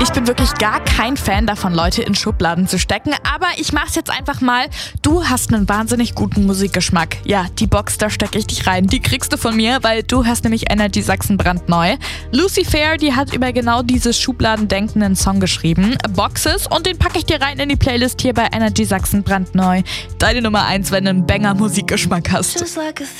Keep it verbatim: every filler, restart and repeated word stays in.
Ich bin wirklich gar kein Fan davon, Leute in Schubladen zu stecken, aber ich mach's jetzt einfach mal. Du hast einen wahnsinnig guten Musikgeschmack. Ja, die Box, da stecke ich dich rein. Die kriegst du von mir, weil du hast nämlich Energy Sachsen brandneu. Lucy Fair, die hat über genau dieses Schubladendenken einen Song geschrieben. Boxes, und den packe ich dir rein in die Playlist hier bei Energy Sachsen brandneu. Deine Nummer eins, wenn du einen Banger Musikgeschmack hast.